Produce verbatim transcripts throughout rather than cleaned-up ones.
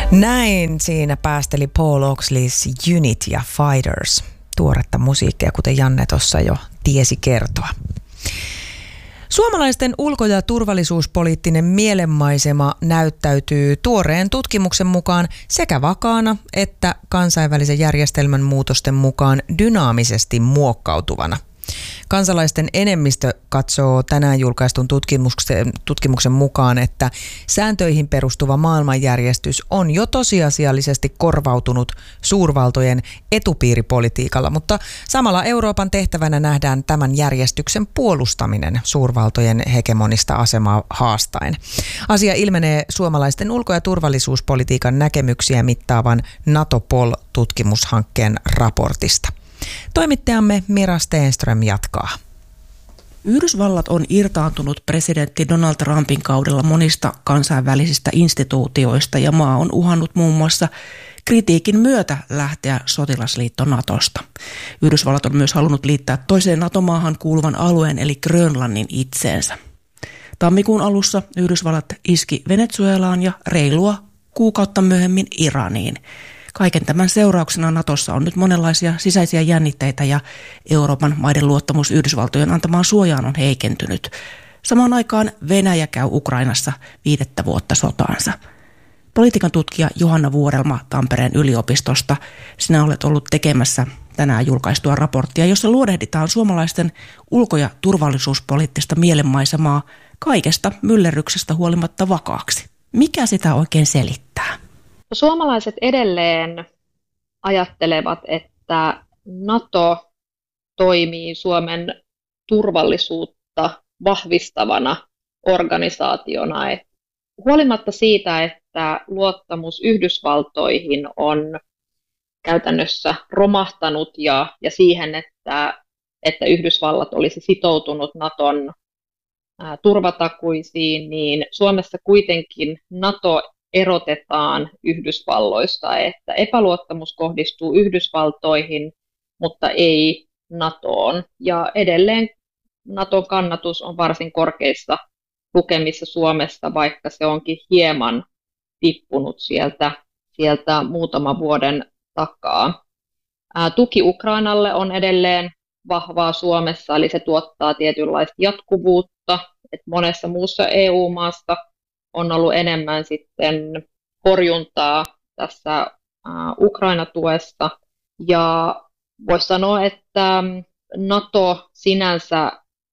Näin siinä päästeli Paul Oaksleys Unit ja Fighters. Tuoretta musiikkia, kuten Janne tuossa jo tiesi kertoa. Suomalaisten ulko- ja turvallisuuspoliittinen mielenmaisema näyttäytyy tuoreen tutkimuksen mukaan sekä vakaana että kansainvälisen järjestelmän muutosten mukaan dynaamisesti muokkautuvana. Kansalaisten enemmistö katsoo tänään julkaistun tutkimuksen, tutkimuksen mukaan, että sääntöihin perustuva maailmanjärjestys on jo tosiasiallisesti korvautunut suurvaltojen etupiiripolitiikalla, mutta samalla Euroopan tehtävänä nähdään tämän järjestyksen puolustaminen suurvaltojen hegemonista asemaa haastaen. Asia ilmenee suomalaisten ulko- ja turvallisuuspolitiikan näkemyksiä mittaavan NATO-Pol-tutkimushankkeen raportista. Toimittajamme Mira Stenström jatkaa. Yhdysvallat on irtaantunut presidentti Donald Trumpin kaudella monista kansainvälisistä instituutioista ja maa on uhannut muun muassa kritiikin myötä lähteä sotilasliitto Natosta. Yhdysvallat on myös halunnut liittää toiseen NATO-maahan kuuluvan alueen eli Grönlannin itseensä. Tammikuun alussa Yhdysvallat iski Venezuelaan ja reilua kuukautta myöhemmin Iraniin. Kaiken tämän seurauksena Natossa on nyt monenlaisia sisäisiä jännitteitä ja Euroopan maiden luottamus Yhdysvaltojen antamaan suojaan on heikentynyt. Samaan aikaan Venäjä käy Ukrainassa viidettä vuotta sotaansa. Politiikan tutkija Johanna Vuorelma Tampereen yliopistosta, sinä olet ollut tekemässä tänään julkaistua raporttia, jossa luodehditaan suomalaisten ulko- ja turvallisuuspoliittista mielenmaisemaa kaikesta myllerryksestä huolimatta vakaaksi. Mikä sitä oikein selittää? Suomalaiset edelleen ajattelevat, että NATO toimii Suomen turvallisuutta vahvistavana organisaationa. Et huolimatta siitä, että luottamus Yhdysvaltoihin on käytännössä romahtanut ja, ja siihen, että, että Yhdysvallat olisi sitoutunut NATOn ää, turvatakuisiin, niin Suomessa kuitenkin NATO erotetaan Yhdysvalloista, että epäluottamus kohdistuu Yhdysvaltoihin, mutta ei NATOon. Ja edelleen NATOn kannatus on varsin korkeissa lukemissa Suomessa, vaikka se onkin hieman tippunut sieltä, sieltä muutaman vuoden takaa. Ää, tuki Ukrainalle on edelleen vahvaa Suomessa, eli se tuottaa tietynlaista jatkuvuutta, että monessa muussa E U-maassa on ollut enemmän sitten horjuntaa tässä Ukraina-tuessa. Ja voisi sanoa, että NATO sinänsä,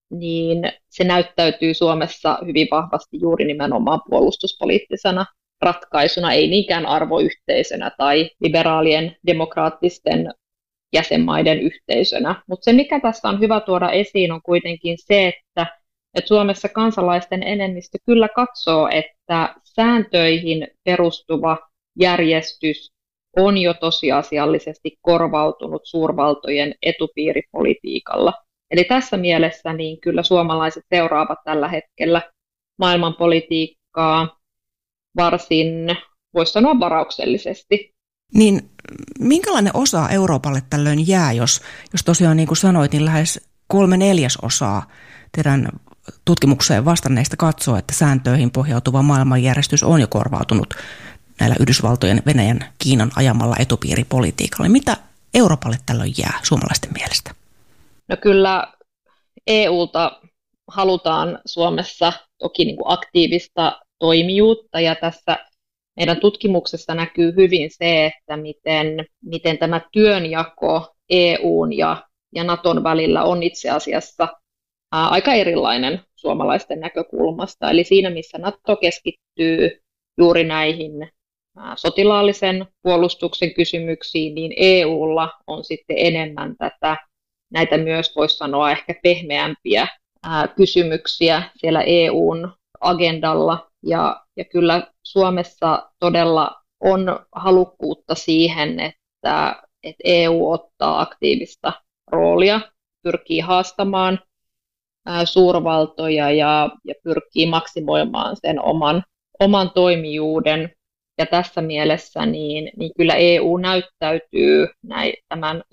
niin se näyttäytyy Suomessa hyvin vahvasti juuri nimenomaan puolustuspoliittisena ratkaisuna, ei niinkään arvoyhteisönä tai liberaalien demokraattisten jäsenmaiden yhteisönä. Mutta se, mikä tässä on hyvä tuoda esiin, on kuitenkin se, että että Suomessa kansalaisten enemmistö kyllä katsoo, että sääntöihin perustuva järjestys on jo tosiasiallisesti korvautunut suurvaltojen etupiiripolitiikalla. Eli tässä mielessä niin kyllä suomalaiset seuraavat tällä hetkellä maailmanpolitiikkaa varsin, voisi sanoa, varauksellisesti. Niin minkälainen osa Euroopalle tällöin jää, jos, jos tosiaan niin kuin sanoit, niin lähes kolme neljäsosaa teidän tutkimukseen vastanneista katsoo, että sääntöihin pohjautuva maailmanjärjestys on jo korvautunut näillä Yhdysvaltojen, Venäjän, Kiinan ajamalla etupiiripolitiikalla. Mitä Euroopalle tällöin jää suomalaisten mielestä? No kyllä E U:lta halutaan Suomessa toki niin kuin aktiivista toimijuutta, ja tässä meidän tutkimuksessa näkyy hyvin se, että miten, miten tämä työnjako E U:n ja, ja NATOn välillä on itse asiassa ää, aika erilainen suomalaisten näkökulmasta. Eli siinä, missä NATO keskittyy juuri näihin ää, sotilaallisen puolustuksen kysymyksiin, niin E U:lla on sitten enemmän tätä, näitä myös voisi sanoa ehkä pehmeämpiä ää, kysymyksiä siellä E U:n agendalla. Ja, ja kyllä Suomessa todella on halukkuutta siihen, että, että E U ottaa aktiivista roolia, pyrkii haastamaan ää, suurvaltoja ja, ja pyrkii maksimoimaan sen oman, oman toimijuuden. Ja tässä mielessä niin, niin kyllä E U näyttäytyy näin, tämän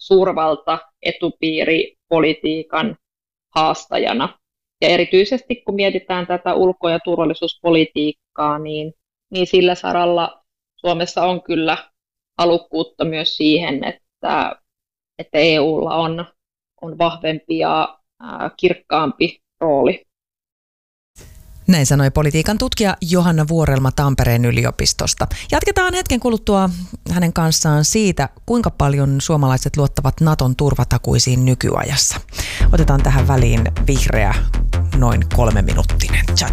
suurvalta-etupiiripolitiikan haastajana. Ja erityisesti kun mietitään tätä ulko- ja turvallisuuspolitiikkaa, niin, niin sillä saralla Suomessa on kyllä halukkuutta myös siihen, että, että E U:lla on, on vahvempi ja ää, kirkkaampi rooli. Näin sanoi politiikan tutkija Johanna Vuorelma Tampereen yliopistosta. Jatketaan hetken kuluttua hänen kanssaan siitä, kuinka paljon suomalaiset luottavat Naton turvatakuisiin nykyajassa. Otetaan tähän väliin vihreä noin kolme minuuttinen chat.